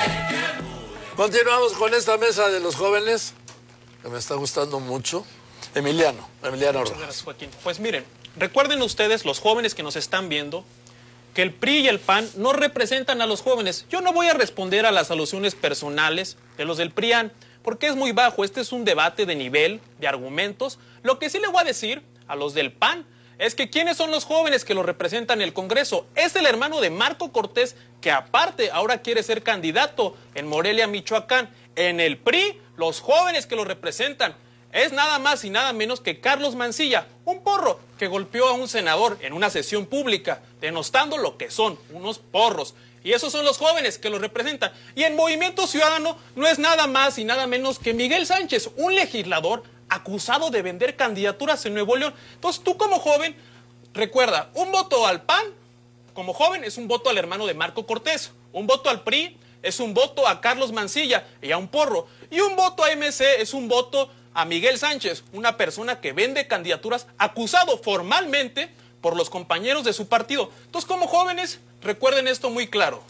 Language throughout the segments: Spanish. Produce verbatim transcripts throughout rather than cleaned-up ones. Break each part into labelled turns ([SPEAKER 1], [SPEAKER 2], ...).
[SPEAKER 1] Continuamos con esta mesa de los jóvenes, que me está gustando mucho. Emiliano, Emiliano Rojas.
[SPEAKER 2] Muchas gracias, Joaquín. Pues miren, recuerden ustedes, los jóvenes que nos están viendo, que el P R I y el P A N no representan a los jóvenes. Yo no voy a responder a las alusiones personales de los del PRIAN, porque es muy bajo. Este es un debate de nivel, de argumentos. Lo que sí le voy a decir a los del P A N es que ¿quiénes son los jóvenes que lo representan en el Congreso? Es el hermano de Marco Cortés, que aparte ahora quiere ser candidato en Morelia, Michoacán. En el P R I, los jóvenes que lo representan es nada más y nada menos que Carlos Mancilla, un porro que golpeó a un senador en una sesión pública, denostando lo que son, unos porros. Y esos son los jóvenes que lo representan. Y en Movimiento Ciudadano no es nada más y nada menos que Miguel Sánchez, un legislador acusado de vender candidaturas en Nuevo León. Entonces tú como joven, recuerda, un voto al P A N como joven es un voto al hermano de Marco Cortés, un voto al P R I es un voto a Carlos Mancilla y a un porro, y un voto a M C es un voto a Miguel Sánchez, una persona que vende candidaturas acusado formalmente por los compañeros de su partido. Entonces, como jóvenes, recuerden esto muy claro.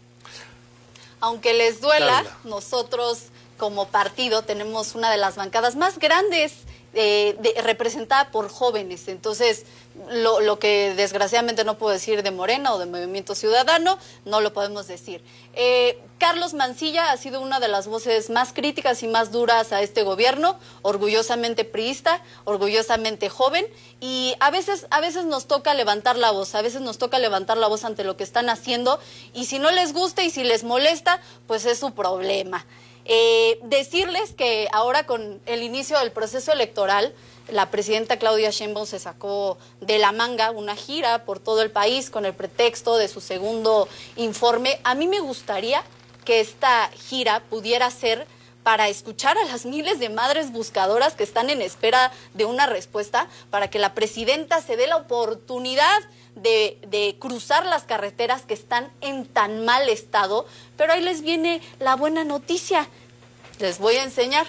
[SPEAKER 3] Aunque les duela,
[SPEAKER 1] Carla.
[SPEAKER 3] nosotros como partido tenemos una de las bancadas más grandes eh, de, representada por jóvenes. Entonces, lo, lo que desgraciadamente no puedo decir de Morena o de Movimiento Ciudadano, no lo podemos decir. Eh, Carlos Mancilla ha sido una de las voces más críticas y más duras a este gobierno, orgullosamente priista, orgullosamente joven, y a veces, a veces nos toca levantar la voz, a veces nos toca levantar la voz ante lo que están haciendo, y si no les gusta y si les molesta, pues es su problema. Eh, decirles que ahora con el inicio del proceso electoral, la presidenta Claudia Sheinbaum se sacó de la manga una gira por todo el país con el pretexto de su segundo informe. A mí me gustaría que esta gira pudiera ser para escuchar a las miles de madres buscadoras que están en espera de una respuesta, para que la presidenta se dé la oportunidad de, de cruzar las carreteras que están en tan mal estado. Pero ahí les viene la buena noticia. Les voy a enseñar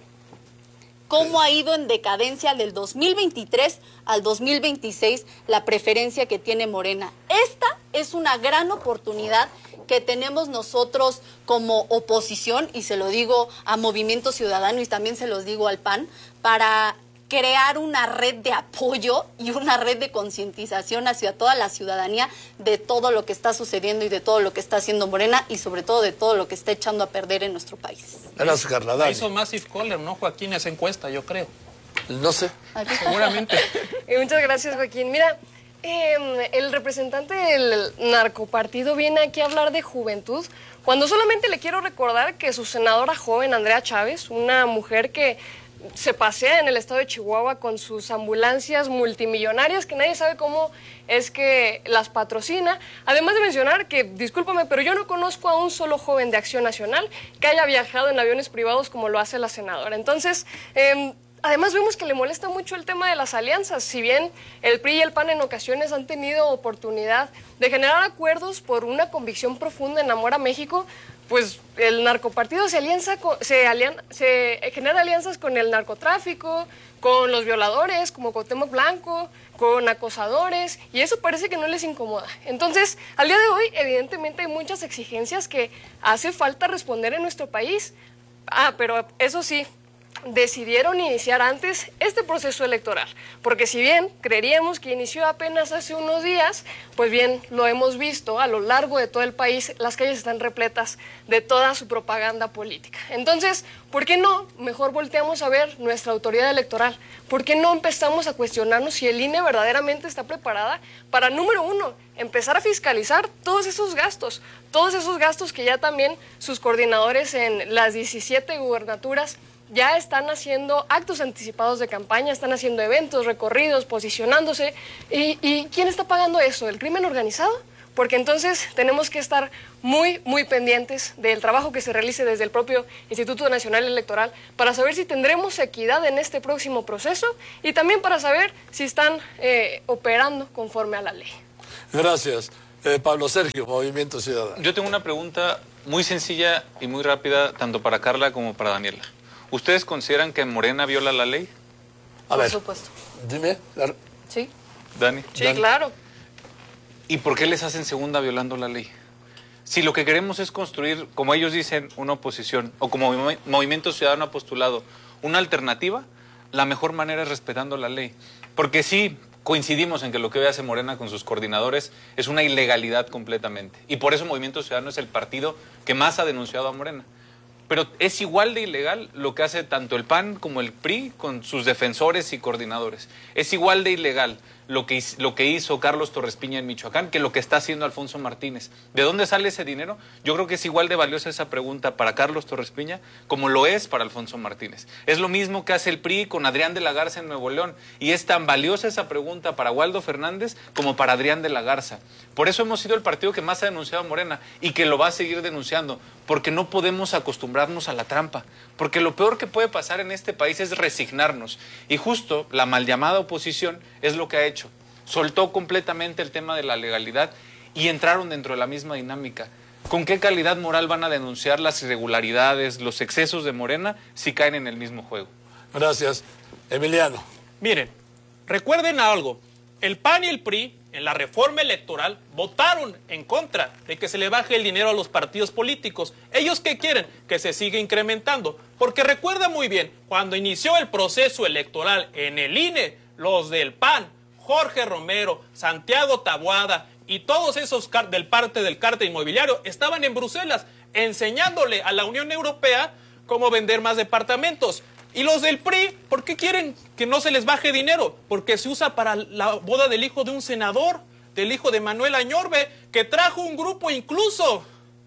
[SPEAKER 3] cómo ha ido en decadencia del dos mil veintitrés al dos mil veintiséis la preferencia que tiene Morena. Esta es una gran oportunidad que tenemos nosotros como oposición, y se lo digo a Movimiento Ciudadano y también se los digo al P A N, para crear una red de apoyo y una red de concientización hacia toda la ciudadanía de todo lo que está sucediendo y de todo lo que está haciendo Morena, y sobre todo de todo lo que está echando a perder en nuestro país.
[SPEAKER 1] Gracias, Carla. Dani.
[SPEAKER 2] Hizo Massive Caller, ¿no, Joaquín? Esa encuesta, yo creo.
[SPEAKER 1] No sé.
[SPEAKER 2] Seguramente.
[SPEAKER 4] Y muchas gracias, Joaquín. Mira, eh, el representante del narcopartido viene aquí a hablar de juventud, cuando solamente le quiero recordar que su senadora joven, Andrea Chávez, una mujer que se pasea en el estado de Chihuahua con sus ambulancias multimillonarias, que nadie sabe cómo es que las patrocina. Además de mencionar que, discúlpame, pero yo no conozco a un solo joven de Acción Nacional que haya viajado en aviones privados como lo hace la senadora. Entonces, eh, además vemos que le molesta mucho el tema de las alianzas. Si bien el P R I y el P A N en ocasiones han tenido oportunidad de generar acuerdos por una convicción profunda en amor a México, pues el narcopartido se, alianza con, se, alian, se genera alianzas con el narcotráfico, con los violadores, como Cuauhtémoc Blanco, con acosadores, y eso parece que no les incomoda. Entonces, al día de hoy, evidentemente hay muchas exigencias que hace falta responder en nuestro país. Ah, pero eso sí, decidieron iniciar antes este proceso electoral, porque si bien creeríamos que inició apenas hace unos días, pues bien, lo hemos visto a lo largo de todo el país, las calles están repletas de toda su propaganda política. Entonces, ¿por qué no mejor volteamos a ver nuestra autoridad electoral? ¿Por qué no empezamos a cuestionarnos si el I N E verdaderamente está preparada para, número uno, empezar a fiscalizar todos esos gastos, todos esos gastos que ya también sus coordinadores en las diecisiete gubernaturas ya están haciendo actos anticipados de campaña, están haciendo eventos, recorridos, posicionándose? ¿Y, y quién está pagando eso? ¿El crimen organizado? Porque entonces tenemos que estar muy, muy pendientes del trabajo que se realice desde el propio Instituto Nacional Electoral para saber si tendremos equidad en este próximo proceso, y también para saber si están eh, operando conforme a la ley.
[SPEAKER 1] Gracias. Eh, Pablo Sergio, Movimiento Ciudadano.
[SPEAKER 5] Yo tengo una pregunta muy sencilla y muy rápida, tanto para Carla como para Daniela. ¿Ustedes consideran que Morena viola la ley?
[SPEAKER 1] A
[SPEAKER 3] Por
[SPEAKER 1] ver,
[SPEAKER 3] supuesto.
[SPEAKER 1] dime. Gar-
[SPEAKER 3] Sí.
[SPEAKER 5] Dani.
[SPEAKER 4] Sí,
[SPEAKER 1] Dani.
[SPEAKER 4] claro.
[SPEAKER 5] ¿Y por qué les hacen segunda violando la ley? Si lo que queremos es construir, como ellos dicen, una oposición, o como Movimiento Ciudadano ha postulado, una alternativa, la mejor manera es respetando la ley. Porque sí, coincidimos en que lo que hoy hace Morena con sus coordinadores es una ilegalidad completamente. Y por eso Movimiento Ciudadano es el partido que más ha denunciado a Morena. Pero es igual de ilegal lo que hace tanto el P A N como el P R I con sus defensores y coordinadores. Es igual de ilegal lo que, lo que hizo Carlos Torres Piña en Michoacán que lo que está haciendo Alfonso Martínez. ¿De dónde sale ese dinero? Yo creo que es igual de valiosa esa pregunta para Carlos Torres Piña como lo es para Alfonso Martínez. Es lo mismo que hace el P R I con Adrián de la Garza en Nuevo León. Y es tan valiosa esa pregunta para Waldo Fernández como para Adrián de la Garza. Por eso hemos sido el partido que más ha denunciado a Morena y que lo va a seguir denunciando. Porque no podemos acostumbrarnos a la trampa. Porque lo peor que puede pasar en este país es resignarnos. Y justo la mal llamada oposición es lo que ha hecho. Soltó completamente el tema de la legalidad y entraron dentro de la misma dinámica. ¿Con qué calidad moral van a denunciar las irregularidades, los excesos de Morena si caen en el mismo juego?
[SPEAKER 1] Gracias. Emiliano.
[SPEAKER 2] Miren, recuerden algo. El P A N y el P R I en la reforma electoral votaron en contra de que se le baje el dinero a los partidos políticos. ¿Ellos qué quieren? Que se siga incrementando. Porque recuerda muy bien, cuando inició el proceso electoral en el I N E, los del P A N, Jorge Romero, Santiago Taboada y todos esos del parte del cártel inmobiliario estaban en Bruselas enseñándole a la Unión Europea cómo vender más departamentos. Y los del P R I, ¿por qué quieren que no se les baje dinero? Porque se usa para la boda del hijo de un senador, del hijo de Manuel Añorbe, que trajo un grupo incluso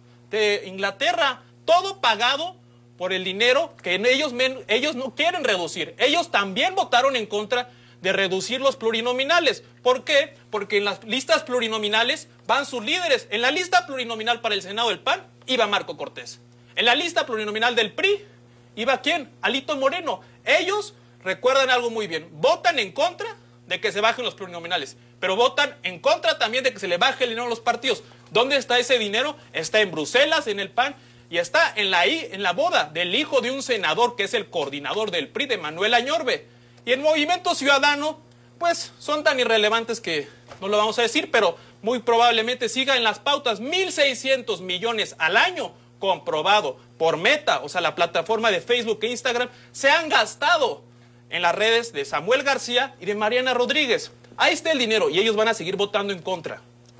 [SPEAKER 2] de Inglaterra, todo pagado por el dinero que ellos, ellos no quieren reducir. Ellos también votaron en contra de reducir los plurinominales. ¿Por qué? Porque en las listas plurinominales van sus líderes. En la lista plurinominal para el Senado del P A N iba Marco Cortés. En la lista plurinominal del P R I ¿iba quién? Alito Moreno. Ellos recuerdan algo muy bien. Votan en contra de que se bajen los plurinominales, pero votan en contra también de que se le baje el dinero a los partidos. ¿Dónde está ese dinero? Está en Bruselas, en el P A N, y está en la, en la boda del hijo de un senador que es el coordinador del P R I, de Manuel Añorbe. Y el Movimiento Ciudadano, pues son tan irrelevantes que no lo vamos a decir, pero muy probablemente siga en las pautas. mil seiscientos millones al año, comprobado por Meta, o sea, la plataforma de Facebook e Instagram, se han gastado en las redes de Samuel García y de Mariana Rodríguez. Ahí está el dinero y ellos van a seguir votando en contra.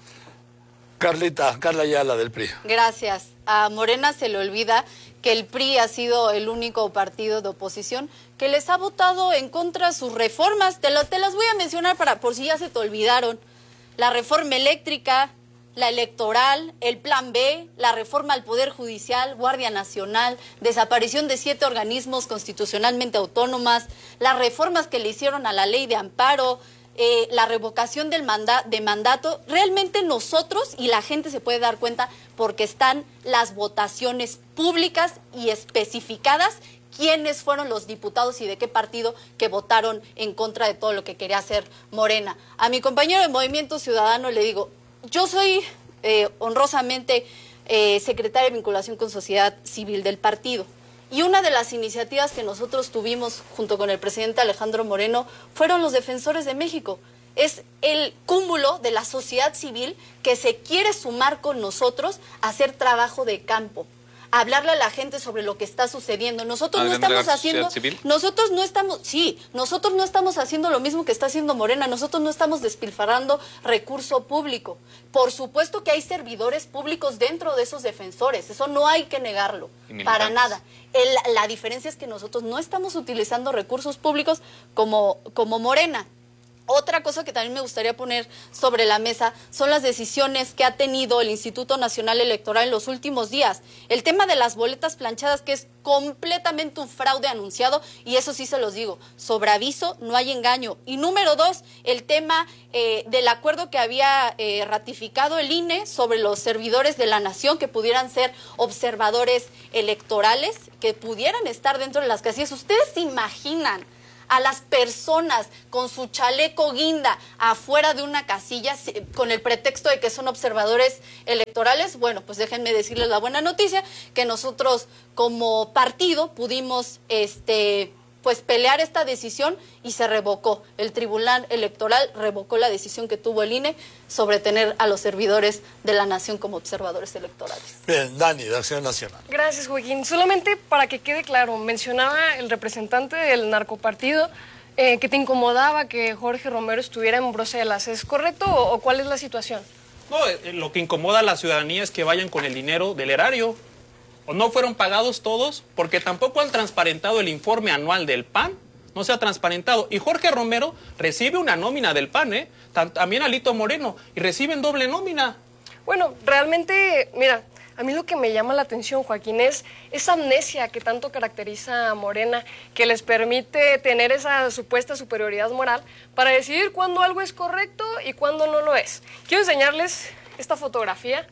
[SPEAKER 1] Carlita, Carla Ayala del P R I.
[SPEAKER 3] Gracias. A Morena se le olvida que el P R I ha sido el único partido de oposición que les ha votado en contra sus reformas. Te, lo, te las voy a mencionar para por si ya se te olvidaron. La reforma eléctrica, la electoral, el Plan B, la reforma al Poder Judicial, Guardia Nacional, desaparición de siete organismos constitucionalmente autónomas, las reformas que le hicieron a la ley de amparo, eh, la revocación del manda de mandato. Realmente nosotros, y la gente se puede dar cuenta porque están las votaciones públicas y especificadas quiénes fueron los diputados y de qué partido que votaron en contra de todo lo que quería hacer Morena. A mi compañero de Movimiento Ciudadano le digo, yo soy eh, honrosamente eh, secretaria de vinculación con sociedad civil del partido. Y una de las iniciativas que nosotros tuvimos junto con el presidente Alejandro Moreno fueron los Defensores de México. Es el cúmulo de la sociedad civil que se quiere sumar con nosotros a hacer trabajo de campo, a hablarle a la gente sobre lo que está sucediendo. Nosotros no estamos haciendo, nosotros no estamos, sí, nosotros no estamos haciendo lo mismo que está haciendo Morena. Nosotros no estamos despilfarrando recurso público. Por supuesto que hay servidores públicos dentro de esos defensores, eso no hay que negarlo, para nada. El, la diferencia es que nosotros no estamos utilizando recursos públicos como, como Morena. Otra cosa que también me gustaría poner sobre la mesa son las decisiones que ha tenido el Instituto Nacional Electoral en los últimos días. El tema de las boletas planchadas, que es completamente un fraude anunciado, y eso sí se los digo, sobre aviso no hay engaño. Y número dos, el tema eh, del acuerdo que había eh, ratificado el I N E sobre los servidores de la nación que pudieran ser observadores electorales, que pudieran estar dentro de las casillas. ¿Ustedes se imaginan a las personas con su chaleco guinda afuera de una casilla con el pretexto de que son observadores electorales? Bueno, pues déjenme decirles la buena noticia, que nosotros como partido pudimos este pues pelear esta decisión y se revocó. El Tribunal Electoral revocó la decisión que tuvo el I N E sobre tener a los servidores de la nación como observadores electorales.
[SPEAKER 1] Bien, Dani, de Acción Nacional.
[SPEAKER 4] Gracias, Joaquín. Solamente para que quede claro, mencionaba el representante del narcopartido eh, que te incomodaba que Jorge Romero estuviera en Bruselas. ¿Es correcto o, o cuál es la situación?
[SPEAKER 2] No, eh, lo que incomoda a la ciudadanía es que vayan con el dinero del erario. ¿O no fueron pagados todos? Porque tampoco han transparentado el informe anual del P A N. No se ha transparentado. Y Jorge Romero recibe una nómina del P A N, ¿eh? También Alito Moreno. Y reciben doble nómina.
[SPEAKER 4] Bueno, realmente, mira, a mí lo que me llama la atención, Joaquín, es esa amnesia que tanto caracteriza a Morena, que les permite tener esa supuesta superioridad moral para decidir cuándo algo es correcto y cuándo no lo es. Quiero enseñarles esta fotografía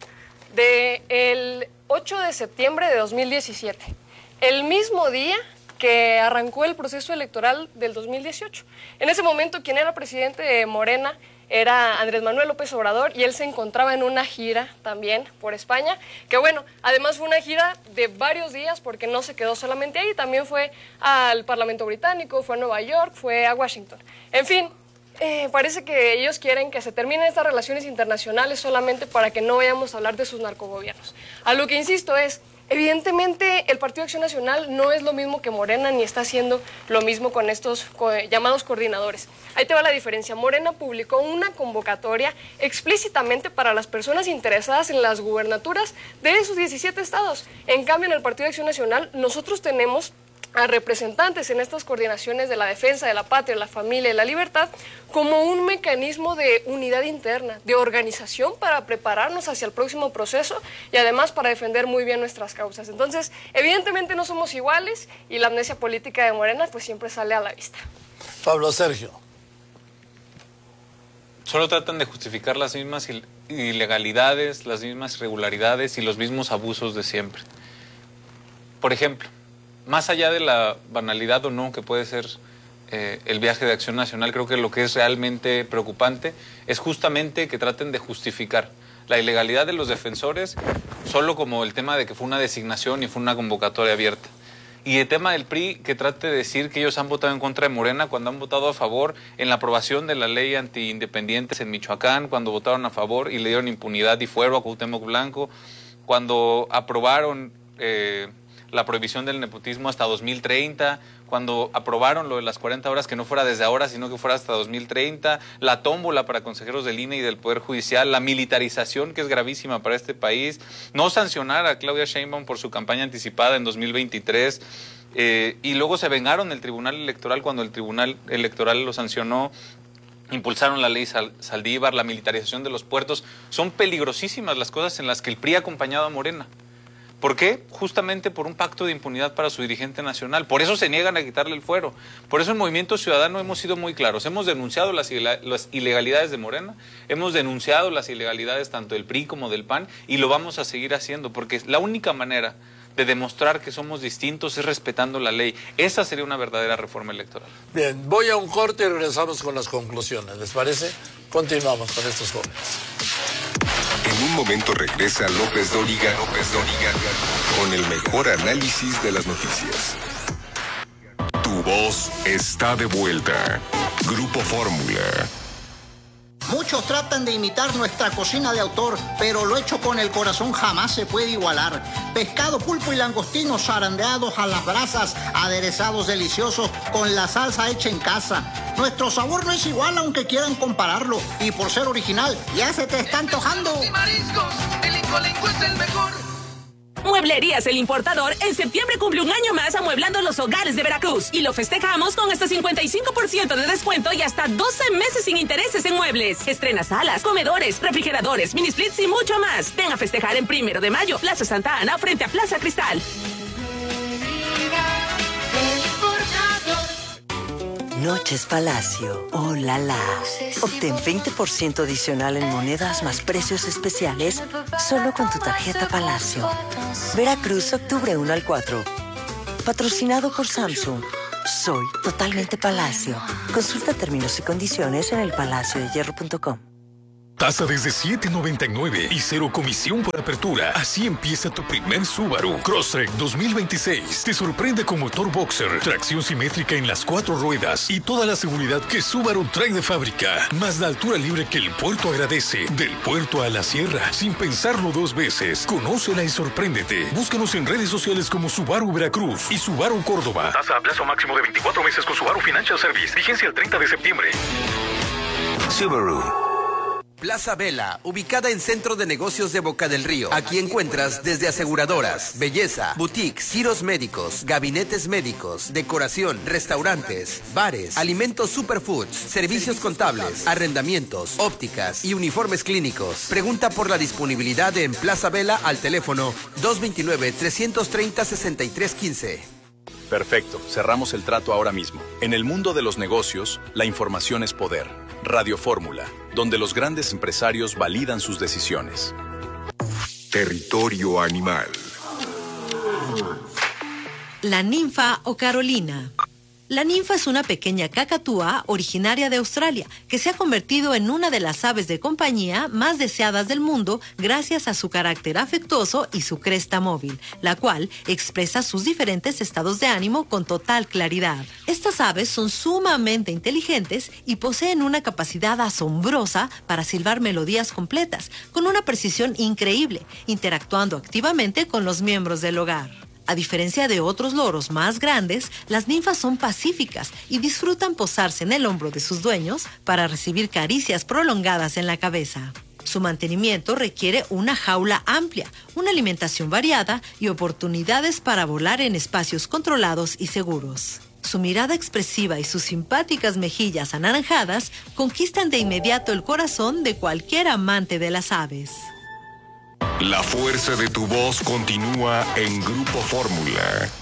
[SPEAKER 4] del ocho de septiembre de dos mil diecisiete, el mismo día que arrancó el proceso electoral del dos mil dieciocho. En ese momento, quien era presidente de Morena era Andrés Manuel López Obrador y él se encontraba en una gira también por España, que bueno, además fue una gira de varios días porque no se quedó solamente ahí, también fue al Parlamento Británico, fue a Nueva York, fue a Washington. En fin, Eh, parece que ellos quieren que se terminen estas relaciones internacionales solamente para que no vayamos a hablar de sus narcogobiernos. A lo que insisto es, evidentemente el Partido Acción Nacional no es lo mismo que Morena ni está haciendo lo mismo con estos co- llamados coordinadores. Ahí te va la diferencia. Morena publicó una convocatoria explícitamente para las personas interesadas en las gubernaturas de esos diecisiete estados. En cambio, en el Partido Acción Nacional nosotros tenemos a representantes en estas coordinaciones de la defensa de la patria, la familia y la libertad como un mecanismo de unidad interna, de organización para prepararnos hacia el próximo proceso y además para defender muy bien nuestras causas. Entonces, evidentemente no somos iguales y la amnesia política de Morena pues siempre sale a la vista.
[SPEAKER 1] Pablo Sergio.
[SPEAKER 5] Solo tratan de justificar las mismas il- ilegalidades, las mismas irregularidades y los mismos abusos de siempre. Por ejemplo, más allá de la banalidad o no que puede ser eh, el viaje de Acción Nacional, creo que lo que es realmente preocupante es justamente que traten de justificar la ilegalidad de los defensores solo como el tema de que fue una designación y fue una convocatoria abierta. Y el tema del P R I, que trate de decir que ellos han votado en contra de Morena cuando han votado a favor en la aprobación de la ley anti-independientes en Michoacán, cuando votaron a favor y le dieron impunidad y fuero a Cuauhtémoc Blanco, cuando aprobaron Eh, la prohibición del nepotismo hasta dos mil treinta, cuando aprobaron lo de las cuarenta horas que no fuera desde ahora, sino que fuera hasta dos mil treinta, la tómbola para consejeros del I N E y del Poder Judicial, la militarización que es gravísima para este país, no sancionar a Claudia Sheinbaum por su campaña anticipada en dos mil veintitrés, eh, y luego se vengaron del Tribunal Electoral cuando el Tribunal Electoral lo sancionó. Impulsaron la ley Sal- Saldívar, la militarización de los puertos. Son peligrosísimas las cosas en las que el P R I ha acompañado a Morena. ¿Por qué? Justamente por un pacto de impunidad para su dirigente nacional. Por eso se niegan a quitarle el fuero. Por eso en Movimiento Ciudadano hemos sido muy claros. Hemos denunciado las, ila- las ilegalidades de Morena, hemos denunciado las ilegalidades tanto del P R I como del P A N y lo vamos a seguir haciendo porque la única manera de demostrar que somos distintos es respetando la ley. Esa sería una verdadera reforma electoral.
[SPEAKER 1] Bien, voy a un corte y regresamos con las conclusiones. ¿Les parece? Continuamos con estos jóvenes.
[SPEAKER 6] En un momento regresa López Dóriga, López Dóriga, con el mejor análisis de las noticias. Tu voz está de vuelta. Grupo Fórmula.
[SPEAKER 7] Muchos tratan de imitar nuestra cocina de autor, pero lo hecho con el corazón jamás se puede igualar. Pescado, pulpo y langostinos zarandeados a las brasas, aderezados deliciosos con la salsa hecha en casa. Nuestro sabor no es igual aunque quieran compararlo, y por ser original ya se te está antojando.
[SPEAKER 8] Y mariscos, el Incolenco es el mejor.
[SPEAKER 9] Mueblerías El Importador en septiembre cumple un año más amueblando los hogares de Veracruz y lo festejamos con hasta cincuenta y cinco por ciento de descuento y hasta doce meses sin intereses en muebles. Estrena salas, comedores, refrigeradores, mini splits y mucho más. Ven a festejar en Primero de Mayo, Plaza Santa Ana, frente a Plaza Cristal.
[SPEAKER 10] Noches Palacio, oh la la. Obtén veinte por ciento adicional en monedas más precios especiales solo con tu tarjeta Palacio. Veracruz, octubre uno al cuatro. Patrocinado por Samsung. Soy totalmente Palacio. Consulta términos y condiciones en el palacio de hierro punto com.
[SPEAKER 11] Tasa desde siete noventa y nueve y cero comisión por apertura. Así empieza tu primer Subaru. Crosstrek dos mil veintiséis. Te sorprende con motor boxer, tracción simétrica en las cuatro ruedas y toda la seguridad que Subaru trae de fábrica. Más la altura libre que el puerto agradece. Del puerto a la sierra, sin pensarlo dos veces. Conócela y sorpréndete. Búscanos en redes sociales como Subaru Veracruz y Subaru Córdoba.
[SPEAKER 12] Tasa a plazo máximo de veinticuatro meses con Subaru Financial Service. Vigencia el treinta de septiembre.
[SPEAKER 13] Subaru. Plaza Vela, ubicada en Centro de Negocios de Boca del Río. Aquí encuentras desde aseguradoras, belleza, boutiques, giros médicos, gabinetes médicos, decoración, restaurantes, bares, alimentos superfoods, servicios contables, arrendamientos, ópticas y uniformes clínicos. Pregunta por la disponibilidad en Plaza Vela al teléfono dos veintinueve, trescientos treinta, sesenta y tres quince.
[SPEAKER 14] Perfecto, cerramos el trato ahora mismo. En el mundo de los negocios, la información es poder. Radio Fórmula, donde los grandes empresarios validan sus decisiones.
[SPEAKER 6] Territorio animal.
[SPEAKER 15] La ninfa o Carolina. La ninfa es una pequeña cacatúa originaria de Australia que se ha convertido en una de las aves de compañía más deseadas del mundo gracias a su carácter afectuoso y su cresta móvil, la cual expresa sus diferentes estados de ánimo con total claridad. Estas aves son sumamente inteligentes y poseen una capacidad asombrosa para silbar melodías completas, con una precisión increíble, interactuando activamente con los miembros del hogar. A diferencia de otros loros más grandes, las ninfas son pacíficas y disfrutan posarse en el hombro de sus dueños para recibir caricias prolongadas en la cabeza. Su mantenimiento requiere una jaula amplia, una alimentación variada y oportunidades para volar en espacios controlados y seguros. Su mirada expresiva y sus simpáticas mejillas anaranjadas conquistan de inmediato el corazón de cualquier amante de las aves.
[SPEAKER 6] La fuerza de tu voz continúa en Grupo Fórmula.